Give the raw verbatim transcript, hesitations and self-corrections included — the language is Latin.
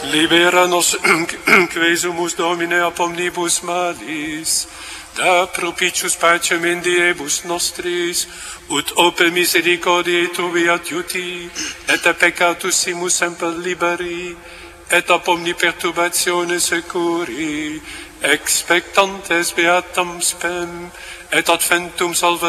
Libera nos quesumus Domine ab omnibus malis, da propitius pacem in diebus nostris, ut opel misericordiae Tuae adjuti, et a peccatussimus semper liberi, et ab omni perturbatione securi, expectantes beatam spem, et adventum salvationem